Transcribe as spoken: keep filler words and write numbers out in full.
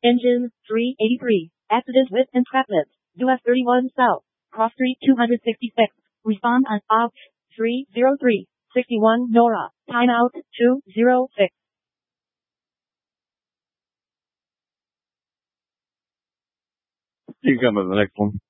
Engine three eighty-three. Accident with entrapment. U S thirty-one South. Cross Street two sixty-six. Respond on O B three zero three sixty-one Nora. Timeout two zero six. You can come to the next one.